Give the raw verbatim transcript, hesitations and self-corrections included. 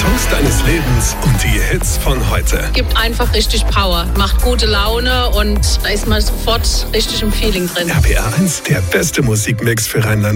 Songs deines Lebens und die Hits von heute. Gibt einfach richtig Power, macht gute Laune und da ist man sofort richtig im Feeling drin. R P R eins, der beste Musikmix für Rheinland.